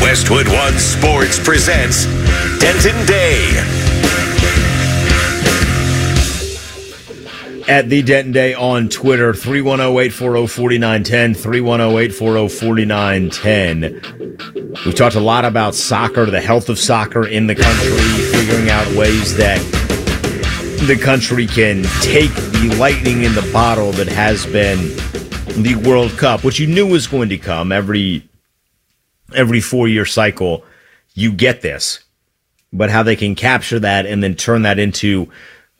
Westwood One Sports presents Denton Day. At the Denton Day on Twitter, 310-840-4910, 310-840-4910. We've talked a lot about soccer, the health of soccer in the country, figuring out ways that the country can take the lightning in the bottle that has been the World Cup, which you knew was going to come every 4-year cycle. You get this, but how they can capture that and then turn that into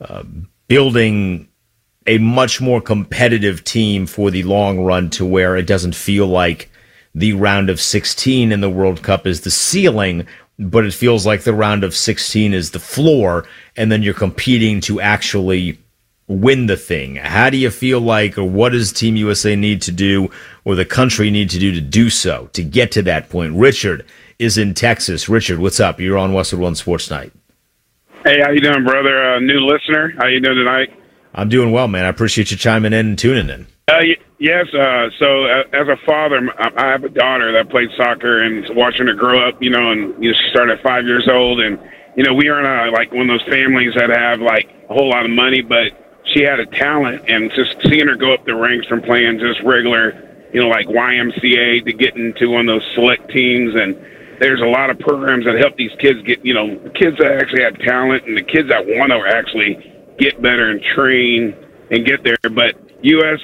building a much more competitive team for the long run, to where it doesn't feel like the round of 16 in the World Cup is the ceiling, but it feels like the round of 16 is the floor, and then you're competing to actually win the thing. How do you feel like, or what does Team USA need to do, or the country need to do so to get to that point? Richard is in Texas. Richard, what's up? You're on Westwood One Sports Night. Hey, how you doing, brother? New listener. How you doing tonight? I'm doing well, man. I appreciate you chiming in and tuning in. Yes. So as a father, I have a daughter that plays soccer, and watching her grow up, and she started at 5 years old, and we aren't like one of those families that have like a whole lot of money, but she had a talent, and just seeing her go up the ranks from playing just regular, like YMCA to getting into one of those select teams. And there's a lot of programs that help these kids get, the kids that actually have talent and the kids that want to actually get better and train and get there. But U.S.,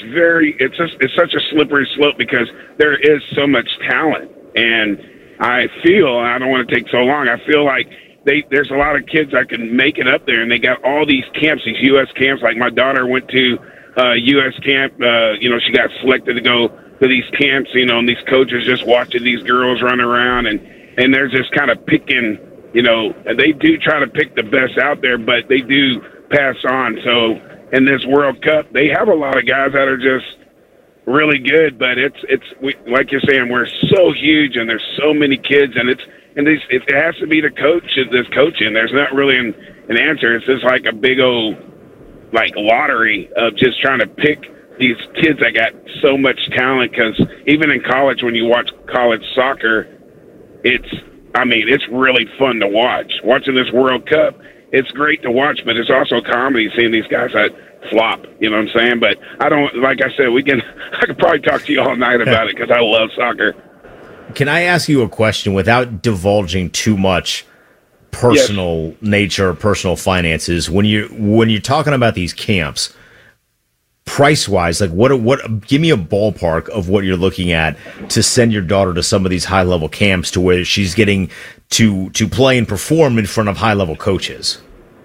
it's such a slippery slope because there is so much talent. And I feel, I don't want to take so long, I feel like there's a lot of kids that can make it up there, and they got all these camps, these U.S. camps. Like my daughter went to U.S. camp. She got selected to go to these camps, and these coaches just watching these girls run around, and they're just kind of picking, they do try to pick the best out there, but they do pass on. So in this World Cup, they have a lot of guys that are just really good, but like you're saying, we're so huge, and there's so many kids, and it has to be the coach that's coaching. There's not really an answer. It's just like a big old like lottery of just trying to pick these kids that got so much talent. Because even in college, when you watch college soccer, it's really fun to watch. Watching this World Cup, it's great to watch, but it's also comedy seeing these guys that flop. You know what I'm saying? But I don't, like I said, I could probably talk to you all night about it because I love soccer. Can I ask you a question without divulging too much personal nature, personal finances? When you're talking about these camps, price wise, like what? Give me a ballpark of what you're looking at to send your daughter to some of these high level camps, to where she's getting to play and perform in front of high level coaches.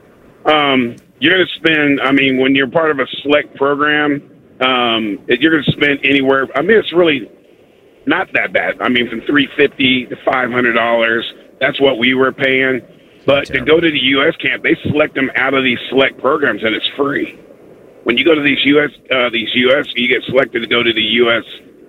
You're going to spend. When you're part of a select program, you're going to spend anywhere. It's really not that bad. From $350 to $500. That's what we were paying. But to go to the U.S. camp, they select them out of these select programs, and it's free. When you go to these U.S., you get selected to go to the U.S.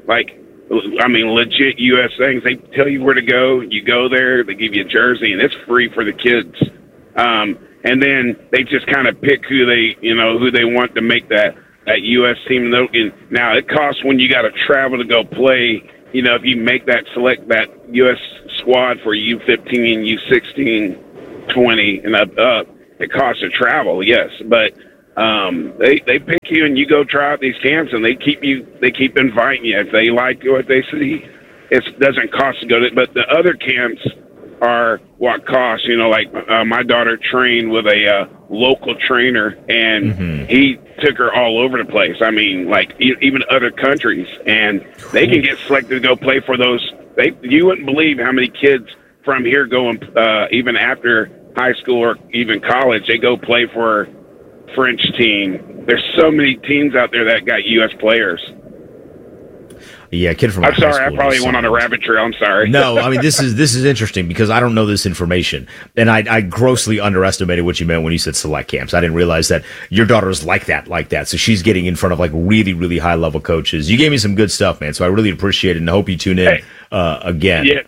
Legit U.S. things. They tell you where to go. You go there. They give you a jersey, and it's free for the kids. And then they just kind of pick who they want to make that U.S. team. Now it costs when you got to travel to go play. If you make select that U.S. squad for U15, U16, 20, and up, it costs to travel, yes. But they pick you, and you go try out these camps, and they keep inviting you. If they like what they see, it doesn't cost to go to. But the other camps are what costs. My daughter trained with a local trainer, and he took her all over the place. Even other countries, and they can get selected to go play for those. You wouldn't believe how many kids from here go, even after high school or even college, they go play for French team. There's so many teams out there that got U.S. players. Yeah, kid from. I'm sorry, I probably went on a rabbit trail. I'm sorry. No, this is interesting because I don't know this information, and I grossly underestimated what you meant when you said select camps. I didn't realize that your daughter is like that. So she's getting in front of like really, really high level coaches. You gave me some good stuff, man. So I really appreciate it, and I hope you tune in again. Yeah,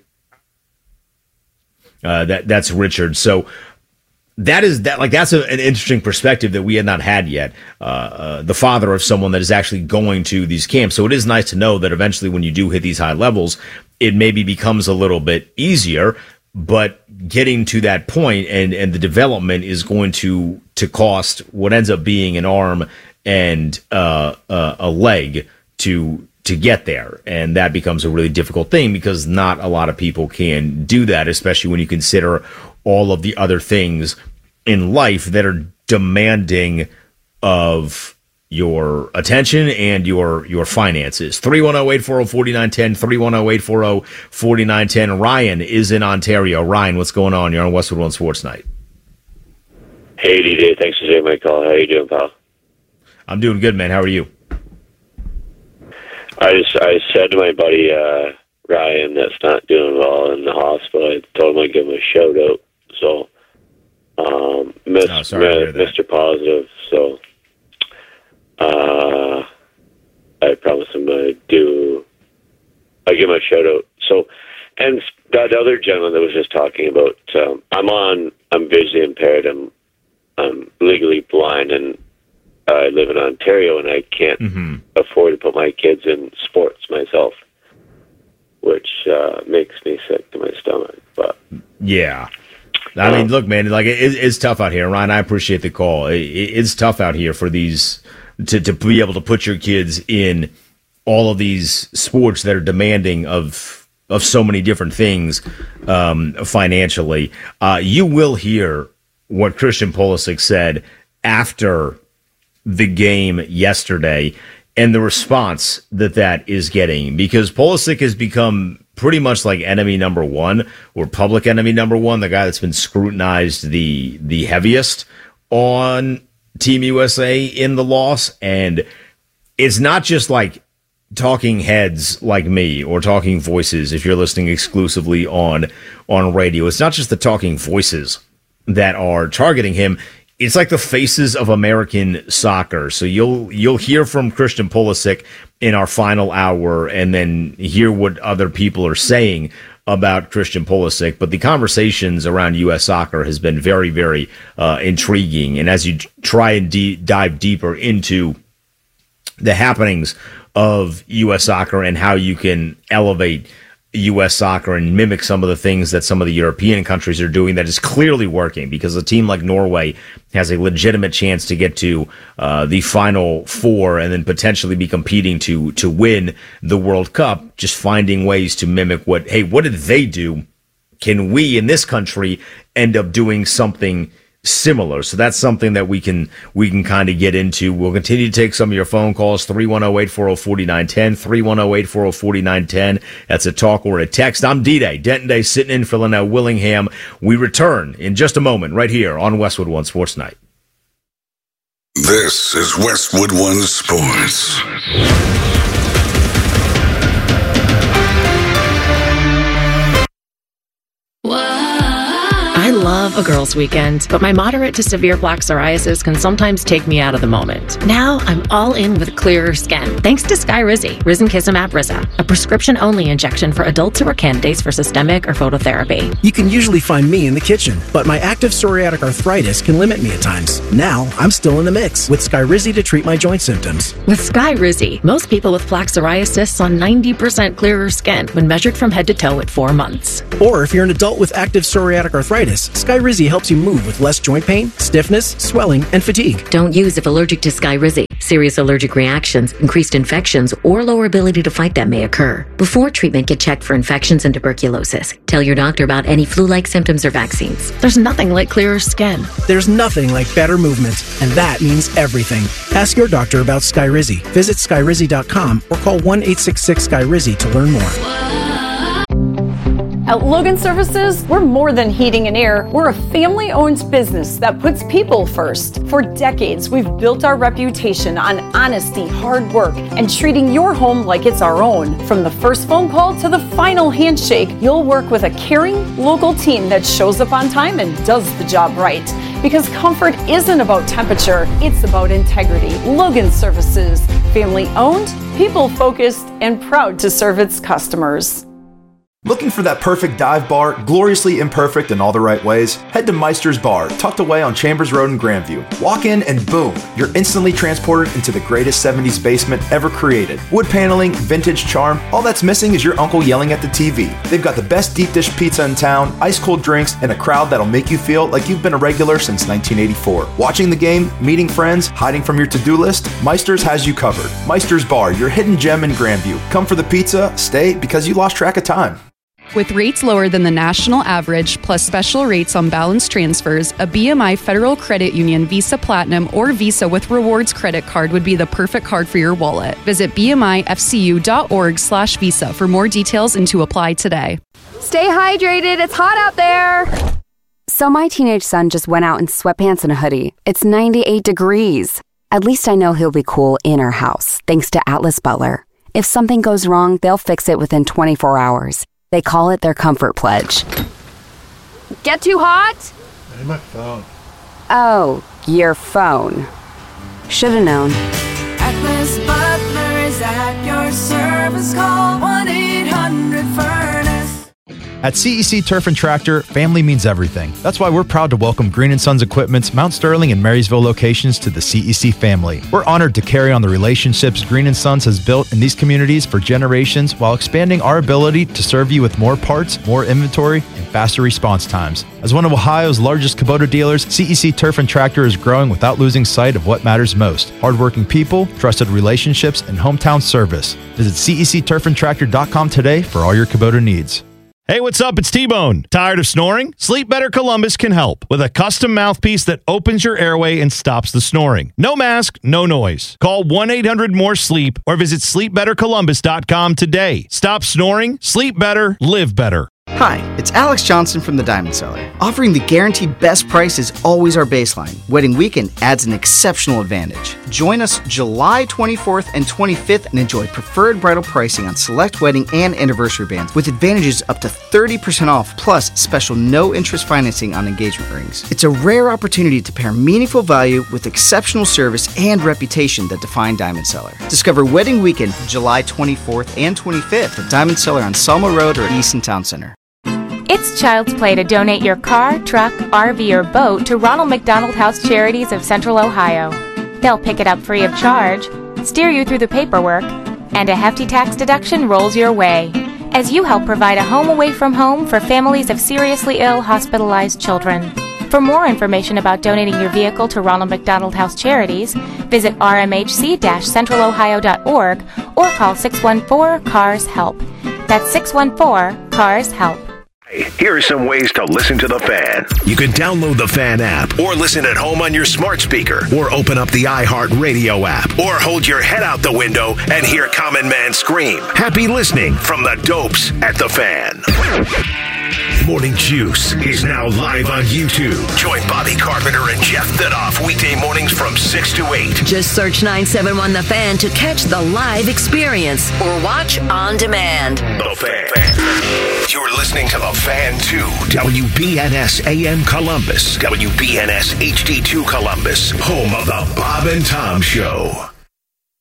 always. That's Richard. So that's an interesting perspective that we had not had yet. The father of someone that is actually going to these camps. So it is nice to know that eventually when you do hit these high levels, it maybe becomes a little bit easier, but getting to that point and the development is going to cost what ends up being an arm and a leg to get there. And that becomes a really difficult thing because not a lot of people can do that, especially when you consider all of the other things in life that are demanding of your attention and your finances. 310-840-4910, 310-840-4910. Ryan is in Ontario. Ryan, what's going on? You're on Westwood One Sports Night. Hey, DJ. Thanks for taking my call. How you doing, pal? I'm doing good, man. How are you? I said to my buddy Ryan that's not doing well in the hospital, I told him I'd give him a shout out. So, Mr. Positive. So, I promised him I'd give him a shout out. So, and that other gentleman that was just talking about, I'm visually impaired. I'm legally blind, and I live in Ontario, and I can't afford to put my kids in sports myself, which makes me sick to my stomach. But yeah, I mean, look, man, like it's tough out here, Ryan. I appreciate the call. It's tough out here for these to be able to put your kids in all of these sports that are demanding of so many different things financially. You will hear what Christian Pulisic said after the game yesterday and the response that is getting, because Pulisic has become pretty much like enemy number one, or public enemy number one, the guy that's been scrutinized the heaviest on Team USA in the loss. And it's not just like talking heads like me or talking voices if you're listening exclusively on radio. It's not just the talking voices that are targeting him. It's like the faces of American soccer. So you'll hear from Christian Pulisic in our final hour and then hear what other people are saying about Christian Pulisic. But the conversations around U.S. soccer has been very, very intriguing. And as you try and dive deeper into the happenings of U.S. soccer and how you can elevate U.S. soccer and mimic some of the things that some of the European countries are doing, that is clearly working, because a team like Norway has a legitimate chance to get to the Final Four and then potentially be competing to win the World Cup, just finding ways to mimic what did they do? Can we in this country end up doing something similar? So that's something that we can kind of get into. We'll continue to take some of your phone calls, 310-840-4910, 310-840-4910. That's a talk or a text. I'm D-Day, Denton Day, sitting in for Linnell Willingham. We return in just a moment right here on Westwood One Sports Night. This is Westwood One Sports. I love a girls' weekend, but my moderate to severe plaque psoriasis can sometimes take me out of the moment. Now I'm all in with clearer skin, thanks to Skyrizi, Risankizumab Risa, a prescription-only injection for adults who are candidates for systemic or phototherapy. You can usually find me in the kitchen, but my active psoriatic arthritis can limit me at times. Now I'm still in the mix with Skyrizi to treat my joint symptoms. With Skyrizi, most people with plaque psoriasis saw 90% clearer skin when measured from head to toe at 4 months. Or if you're an adult with active psoriatic arthritis, Skyrizi helps you move with less joint pain, stiffness, swelling, and fatigue. Don't use if allergic to Skyrizi. Serious allergic reactions, increased infections, or lower ability to fight them may occur. Before treatment, get checked for infections and tuberculosis. Tell your doctor about any flu-like symptoms or vaccines. There's nothing like clearer skin. There's nothing like better movement, and that means everything. Ask your doctor about Skyrizi. Visit Skyrizi.com or call 1-866-SKYRIZI to learn more. At Logan Services, we're more than heating and air. We're a family-owned business that puts people first. For decades, we've built our reputation on honesty, hard work, and treating your home like it's our own. From the first phone call to the final handshake, you'll work with a caring, local team that shows up on time and does the job right. Because comfort isn't about temperature, it's about integrity. Logan Services, family-owned, people-focused, and proud to serve its customers. Looking for that perfect dive bar, gloriously imperfect in all the right ways? Head to Meister's Bar, tucked away on Chambers Road in Grandview. Walk in and boom, you're instantly transported into the greatest 70s basement ever created. Wood paneling, vintage charm, all that's missing is your uncle yelling at the TV. They've got the best deep dish pizza in town, ice cold drinks, and a crowd that'll make you feel like you've been a regular since 1984. Watching the game, meeting friends, hiding from your to-do list, Meister's has you covered. Meister's Bar, your hidden gem in Grandview. Come for the pizza, stay because you lost track of time. With rates lower than the national average, plus special rates on balance transfers, a BMI Federal Credit Union Visa Platinum or Visa with Rewards credit card would be the perfect card for your wallet. Visit bmifcu.org/visa for more details and to apply today. Stay hydrated. It's hot out there. So my teenage son just went out in sweatpants and a hoodie. It's 98 degrees. At least I know he'll be cool in our house, thanks to Atlas Butler. If something goes wrong, they'll fix it within 24 hours. They call it their comfort pledge. Get too hot? I need my phone. Oh, your phone. Should've known. Atlas Butler is at your service. Call 1-800-FURNACE. At CEC Turf and Tractor, family means everything. That's why we're proud to welcome Green & Sons Equipment's Mount Sterling and Marysville locations to the CEC family. We're honored to carry on the relationships Green & Sons has built in these communities for generations while expanding our ability to serve you with more parts, more inventory, and faster response times. As one of Ohio's largest Kubota dealers, CEC Turf and Tractor is growing without losing sight of what matters most: hardworking people, trusted relationships, and hometown service. Visit CECTurfandTractor.com today for all your Kubota needs. Hey, what's up? It's T-Bone. Tired of snoring? Sleep Better Columbus can help with a custom mouthpiece that opens your airway and stops the snoring. No mask, no noise. Call 1-800-MORE-SLEEP or visit sleepbettercolumbus.com today. Stop snoring, sleep better, live better. Hi, it's Alex Johnson from the Diamond Cellar. Offering the guaranteed best price is always our baseline. Wedding weekend adds an exceptional advantage. Join us July 24th and 25th and enjoy preferred bridal pricing on select wedding and anniversary bands with advantages up to 30% off plus special no-interest financing on engagement rings. It's a rare opportunity to pair meaningful value with exceptional service and reputation that define Diamond Cellar. Discover Wedding Weekend July 24th and 25th at Diamond Cellar on Selma Road or Easton Town Center. It's child's play to donate your car, truck, RV, or boat to Ronald McDonald House Charities of Central Ohio. They'll pick it up free of charge, steer you through the paperwork, and a hefty tax deduction rolls your way as you help provide a home away from home for families of seriously ill, hospitalized children. For more information about donating your vehicle to Ronald McDonald House Charities, visit rmhc-centralohio.org or call 614-CARS-HELP. That's 614-CARS-HELP. Here are some ways to listen to The Fan. You can download the Fan app or listen at home on your smart speaker or open up the iHeartRadio app or hold your head out the window and hear Common Man scream. Happy listening from the Dopes at The Fan. Morning Juice is now live on YouTube. Join Bobby Carpenter and Jeff Thidoff weekday mornings from 6 to 8. Just search 971 The Fan to catch the live experience or watch on demand. The Fan. You're listening to The Fan 2, WBNS AM Columbus, WBNS HD2 Columbus, home of the Bob and Tom Show.